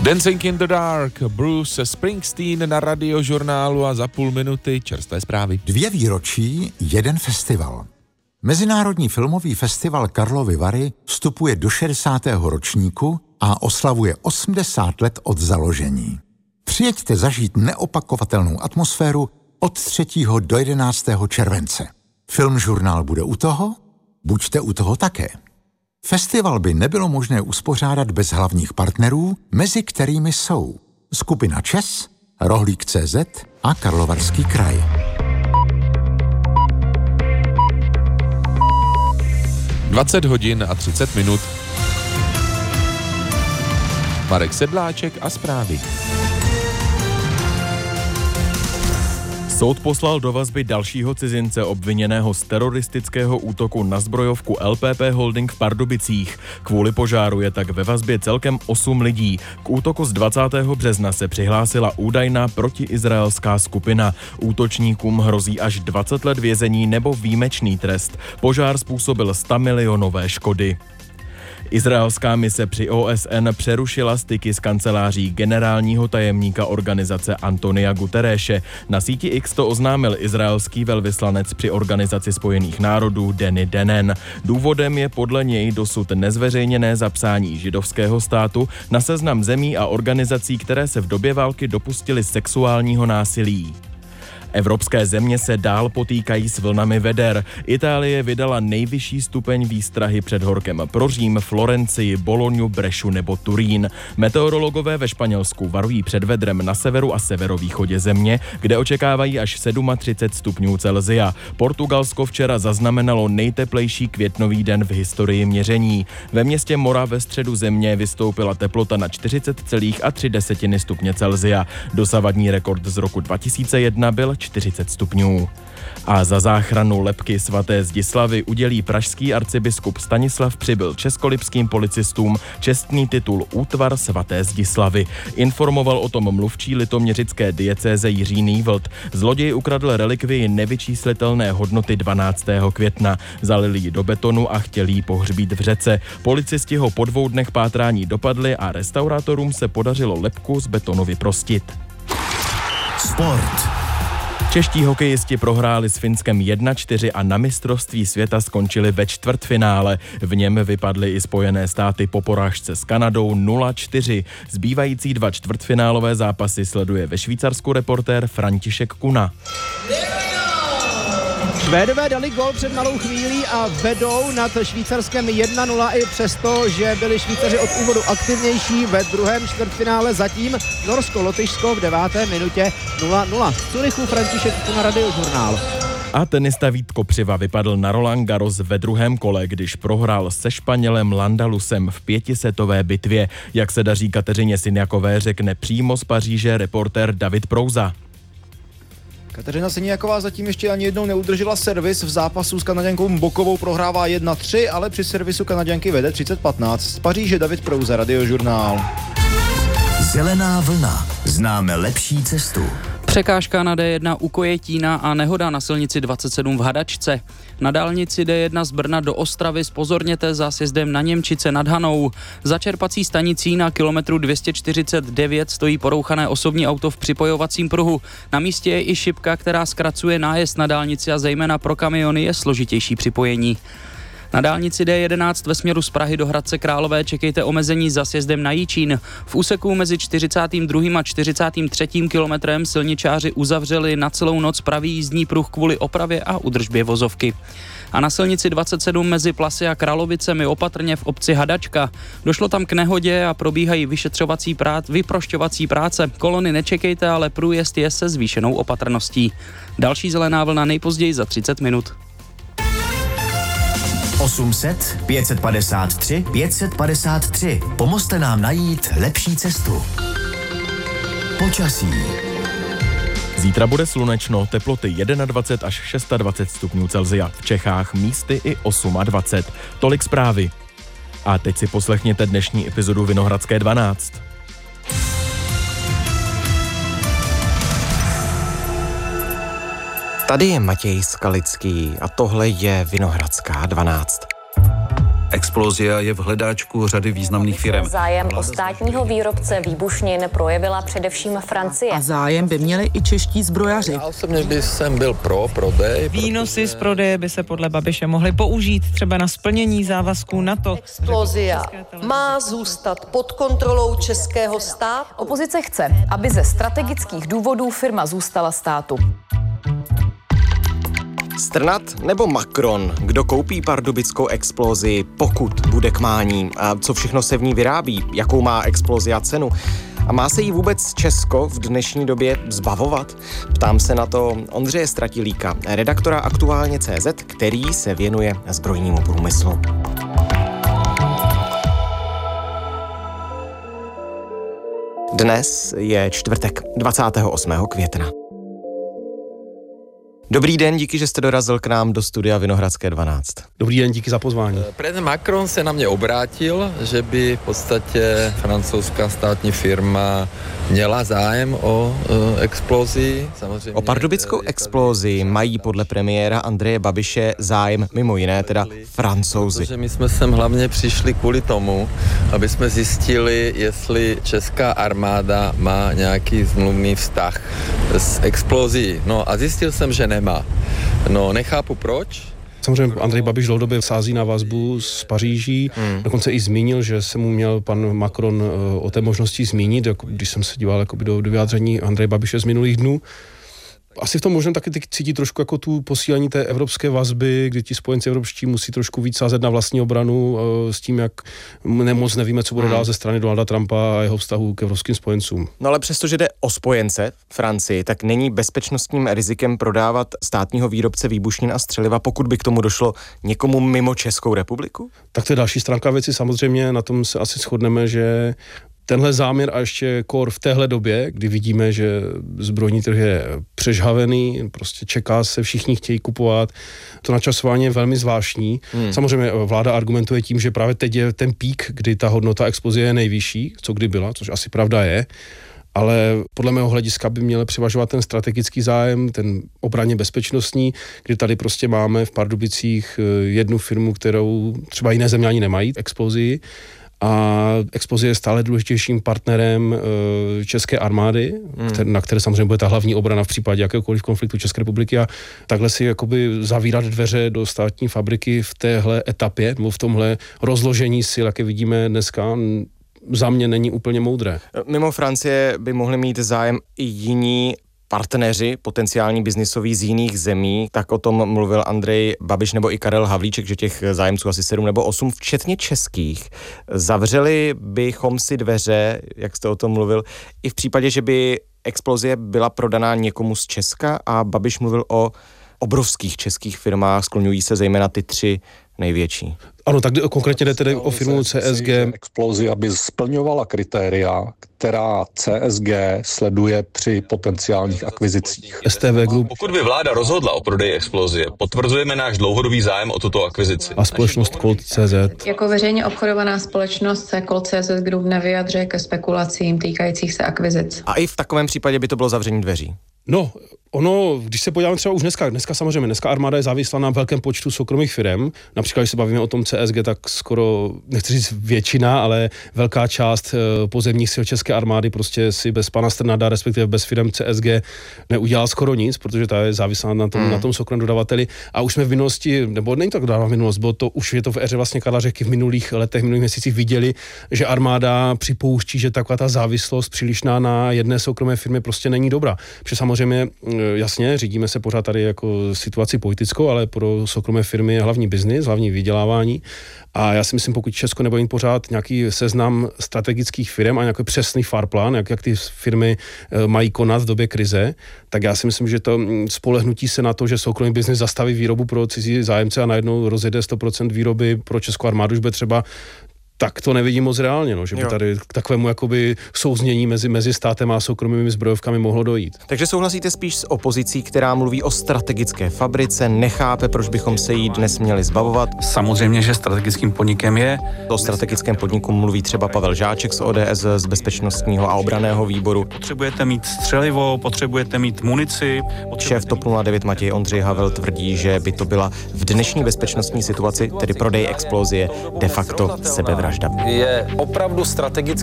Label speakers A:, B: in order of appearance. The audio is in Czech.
A: Dancing in the Dark, Bruce Springsteen na Radiožurnálu a za půl minuty čerstvé zprávy.
B: 2 výročí, 1 festival. Mezinárodní filmový festival Karlovy Vary vstupuje do 60. ročníku a oslavuje 80 let od založení. Přijeďte zažít neopakovatelnou atmosféru od 3. do 11. července. Filmžurnál bude u toho? Buďte u toho také. Festival by nebylo možné uspořádat bez hlavních partnerů, mezi kterými jsou skupina ČES, Rohlík.cz a Karlovarský kraj.
A: (20:30). Marek Sedláček a zprávy.
C: Soud poslal do vazby dalšího cizince obviněného z teroristického útoku na zbrojovku LPP Holding v Pardubicích. Kvůli požáru je tak ve vazbě celkem 8 lidí. K útoku z 20. března se přihlásila údajná protiizraelská skupina. Útočníkům hrozí až 20 let vězení nebo výjimečný trest. Požár způsobil 100 milionové škody. Izraelská mise při OSN přerušila styky s kanceláří generálního tajemníka organizace Antonia Guterreše. Na síti X to oznámil izraelský velvyslanec při Organizaci spojených národů Danny Danon. Důvodem je podle něj dosud nezveřejněné zapsání židovského státu na seznam zemí a organizací, které se v době války dopustily sexuálního násilí. Evropské země se dál potýkají s vlnami veder. Itálie vydala nejvyšší stupeň výstrahy před horkem pro Řím, Florencii, Bolognu, Brešu nebo Turín. Meteorologové ve Španělsku varují před vedrem na severu a severovýchodě země, kde očekávají až 37 stupňů Celsia. Portugalsko včera zaznamenalo nejteplejší květnový den v historii měření. Ve městě Mora ve středu země vystoupila teplota na 40,3 stupně Celsia. Dosavadní rekord z roku 2001 byl 40 stupňů. A za záchranu lebky svaté Zdislavy udělí pražský arcibiskup Stanislav Přibyl českolipským policistům čestný titul Útvar svaté Zdislavy. Informoval o tom mluvčí litoměřické diecéze Jiří Nývlt. Zloděj ukradl relikvii nevyčíslitelné hodnoty 12. května. Zalili ji do betonu a chtěli ji pohřbít v řece. Policisti ho po 2 dnech pátrání dopadli a restaurátorům se podařilo lebku z betonu vyprostit.
D: Sport.
C: Čeští hokejisti prohráli s Finskem 1-4 a na mistrovství světa skončili ve čtvrtfinále. V něm vypadly i Spojené státy po porážce s Kanadou 0-4. Zbývající 2 čtvrtfinálové zápasy sleduje ve Švýcarsku reportér František Kuna.
E: Švédové dali gól před malou chvílí a vedou nad Švýcarskem 1-0 i přesto, že byli Švýcaři od úvodu aktivnější. Ve druhém čtvrtfinále zatím Norsko-Lotyšsko v 9. minutě 0-0. V Curychu František Kuna, Radiožurnál.
C: A tenista Vít Kopřiva vypadl na Roland Garros ve druhém kole, když prohrál se Španělem Landalusem v 5setové bitvě. Jak se daří Kateřině Siniakové, řekne přímo z Paříže reportér David Prouza.
F: Kateřina Siniaková zatím ještě ani jednou neudržela servis. V zápasu s Kanaďankou Bokovou prohrává 1-3, ale při servisu Kanaďanky vede 30-15. Z Paříže David Prouza, Radiožurnál.
D: Zelená vlna. Známe lepší cestu.
G: Překážka na D1 u Kojetína a nehoda na silnici 27 v Hadačce. Na dálnici D1 z Brna do Ostravy zpozorněte za sjezdem na Němčice nad Hanou. Za čerpací stanicí na kilometru 249 stojí porouchané osobní auto v připojovacím pruhu. Na místě je i šipka, která zkracuje nájezd na dálnici a zejména pro kamiony je složitější připojení. Na dálnici D11 ve směru z Prahy do Hradce Králové čekejte omezení za sjezdem na Jičín. V úseku mezi 42. a 43. kilometrem silničáři uzavřeli na celou noc pravý jízdní pruh kvůli opravě a údržbě vozovky. A na silnici 27 mezi Plasy a Kralovicemi opatrně v obci Hadačka. Došlo tam k nehodě a probíhají vyprošťovací práce. Kolony nečekejte, ale průjezd je se zvýšenou opatrností. Další zelená vlna nejpozději za 30 minut.
D: 800 553 553. Pomozte nám najít lepší cestu. Počasí.
C: Zítra bude slunečno, teploty 21 až 26 stupňů Celsia. V Čechách místy i 28. Tolik zprávy. A teď si poslechněte dnešní epizodu Vinohradské 12.
H: Tady je Matěj Skalický a tohle je Vinohradská 12. Explosia je v hledáčku řady významných firem.
I: Zájem o státního výrobce výbušnin projevila především Francie.
J: A zájem by měli i čeští zbrojaři.
K: Já osobně jsem byl pro prodej.
L: Výnosy z prodeje by se podle Babiše mohly použít třeba na splnění závazků NATO.
M: Explosia má zůstat pod kontrolou českého státu.
I: Opozice chce, aby ze strategických důvodů firma zůstala státu.
N: Strnad nebo Macron? Kdo koupí pardubickou Explosii, pokud bude k mání? A co všechno se v ní vyrábí? Jakou má Explosia cenu? A má se jí vůbec Česko v dnešní době zbavovat? Ptám se na to Ondřeje Stratilíka, redaktora Aktuálně.cz, který se věnuje zbrojnímu průmyslu. Dnes je čtvrtek, 28. května. Dobrý den, díky, že jste dorazil k nám do studia Vinohradské 12.
O: Dobrý den, díky za pozvání.
K: Prezident Macron se na mě obrátil, že by v podstatě francouzská státní firma měla zájem o Explosii. Samozřejmě.
N: O pardubickou Explosii mají podle premiéra Andreje Babiše zájem mimo jiné teda Francouzi.
K: Protože my jsme sem hlavně přišli kvůli tomu, aby jsme zjistili, jestli česká armáda má nějaký smluvný vztah s Explosií. No a zjistil jsem, že nemá. No, nechápu proč.
O: Samozřejmě Andrej Babiš dlouhodobě sází na vazbu z Paříží, dokonce i zmínil, že se mu měl pan Macron o té možnosti zmínit, když jsem se díval do vyjádření Andreje Babiše z minulých dnů. Asi v tom možná taky cítí trošku jako tu posílení té evropské vazby, kdy ti spojenci evropští musí trošku víc sázet na vlastní obranu s tím, jak moc nevíme, co bude dál ze strany Donalda Trumpa a jeho vztahu k evropským spojencům.
N: No ale přestože jde o spojence Francii, tak není bezpečnostním rizikem prodávat státního výrobce výbušnin a střeliva, pokud by k tomu došlo někomu mimo Českou republiku?
O: Tak to je další stránka věci, samozřejmě na tom se asi shodneme, že tenhle záměr a ještě kor v téhle době, kdy vidíme, že zbrojní trh je přežhavený, prostě čeká se, všichni chtějí kupovat, to načasování je velmi zvláštní. Samozřejmě vláda argumentuje tím, že právě teď je ten pík, kdy ta hodnota Explosie je nejvyšší, co kdy byla, což asi pravda je, ale podle mého hlediska by měl převažovat ten strategický zájem, ten obranně bezpečnostní, kdy tady prostě máme v Pardubicích jednu firmu, kterou třeba jiné země ani nemají, Explosii, a Explosie je stále důležitějším partnerem české armády, na které samozřejmě bude ta hlavní obrana v případě jakéhokoliv konfliktu České republiky, a takhle si jakoby zavírat dveře do státní fabriky v téhle etapě, nebo v tomhle rozložení sil, jaké vidíme dneska, za mě není úplně moudré.
N: Mimo Francie by mohli mít zájem i jiní partneři, potenciální biznisoví z jiných zemí, tak o tom mluvil Andrej Babiš nebo i Karel Havlíček, že těch zájemců asi 7 nebo 8, včetně českých. Zavřeli bychom si dveře, jak jste o tom mluvil, i v případě, že by Explosie byla prodaná někomu z Česka, a Babiš mluvil o obrovských českých firmách, skloňují se zejména ty 3 největší.
O: Ano, tak konkrétně jde tedy o firmu CSG.
P: Explosia by splňovala kritéria, která CSG sleduje při potenciálních akvizicích.
O: STV Group.
Q: Pokud by vláda rozhodla o prodeji Explosie, potvrzujeme náš dlouhodobý zájem o tuto akvizici.
O: A společnost Colt.cz.
R: Jako veřejně obchodovaná společnost se Colt.cz Group nevyjadřuje ke spekulacím týkajících se akvizic.
N: A i v takovém případě by to bylo zavření dveří.
O: No, ono, když se podíváme třeba už dneska samozřejmě, dneska armáda je závislá na velkém počtu soukromých firem. Například, když se bavíme o tom CSG, tak skoro, nechci říct většina, ale velká část pozemních sil české armády prostě si bez pana Strnada, respektive bez firem CSG neudělala skoro nic, protože ta je závislá na tom soukromém dodavateli. A už jsme v minulosti, nebo není to dávno minulost, bylo to, už je to v éře vlastně Karla Řehky v minulých letech, v minulých měsících viděli, že armáda připouští, že taková ta závislost přílišná na jedné soukromé firmě prostě není dobrá. Protože samozřejmě jasně, řídíme se pořád tady jako situaci politickou, ale pro soukromé firmy je hlavní biznis, hlavní vydělávání. A já si myslím, pokud Česko nebude mít pořád nějaký seznam strategických firm a nějaký přesný farplán, jak ty firmy mají konat v době krize, tak já si myslím, že to spolehnutí se na to, že soukromý biznis zastaví výrobu pro cizí zájemce a najednou rozjede 100% výroby pro českou armádu, už bude třeba tak to nevidím moc reálně, no, že by tady k takovému jakoby souznění mezi státem a soukromými zbrojovkami mohlo dojít.
N: Takže souhlasíte spíš s opozicí, která mluví o strategické fabrice, nechápe, proč bychom se jí dnes měli zbavovat?
H: Samozřejmě, že strategickým podnikem je.
N: O strategickém podniku mluví třeba Pavel Žáček z ODS, z bezpečnostního a obranného výboru.
H: Potřebujete mít střelivo, potřebujete mít munici.
N: Šéf TOP 09 Matěj Ondřej Havel tvrdí, že by to byla v dnešní bezpečnostní situaci, tedy prodej explozie, de facto sebevražda.
S: Je opravdu strategicky